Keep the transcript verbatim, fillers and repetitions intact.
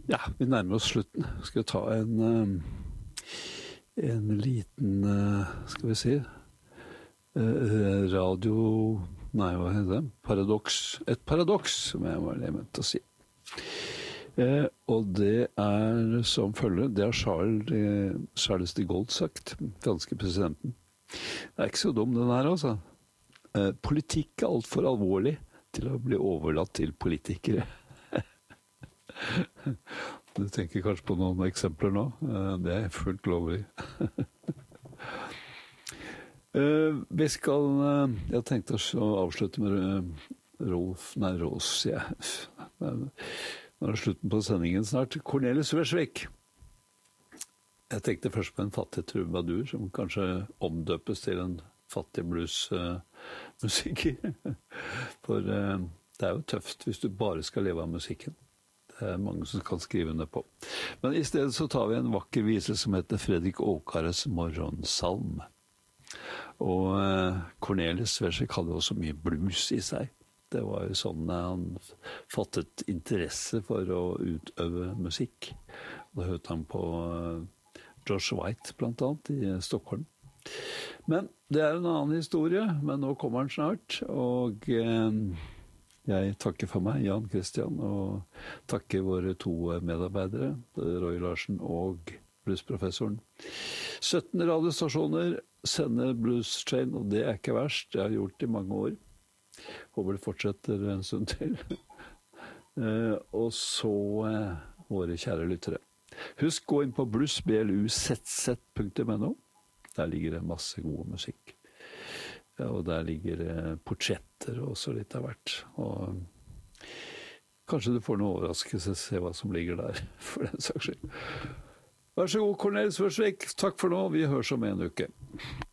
Ja, vi nærmer oss slutten. Skal vi ta en, en liten, skal vi si, radio, nei, hva heter det? Paradoks. Et paradoks, som jeg var ment å si. Eh, og det er som følger, det har Charles, eh, Charles de Gaulle sagt, franske presidenten. Det er ikke så dum den her, altså. Eh, politikk er alt for alvorlig til å bli overlatt til politikere. Du tenker kanskje på noen eksempler nå. Det er fullt lovlig. Vi skal, jeg tenkte å avslutte med Rolf, nei, Rås, ja. Nå er slutten på sendingen snart. Cornelis Vreeswijk. Jeg tenkte først på en fattig troubadour, som kanskje omdøpes til en fattig bluesmusiker. For det er jo tøft hvis du bare skal leve av musikken. Det er mange som kan skrive under på. Men i stedet så tar vi en vakker vise som heter Fredrik Åkares morgonsalm. Og Cornelis Vreeswijk hadde også mye blues i seg. Det var jo sånn han fattet interesse for å utøve musikk. Da hørte han på Josh White blant annet i Stockholm. Men det er en annen historie, men nå kommer han snart, og jeg takker for meg, Jan Christian, og takker våre to medarbeidere, Roy Larsen og bluesprofessoren. sytten radiostasjoner sender Blues Train, og det er ikke verst. Det har jeg gjort i mange år. Håper det fortsetter en stund til. Og så våre kjære lyttere. Husk gå inn på blues b l u z z punktum n o. Der ligger det masse god musikk. Ja, og der ligger portretter og så litt av hvert. Og kanskje du får noe overraskelse, se hva som ligger der, for den saks skyld. Vær så god, Cornelis Vreeswijk. Takk for nå. Vi høres om en uke.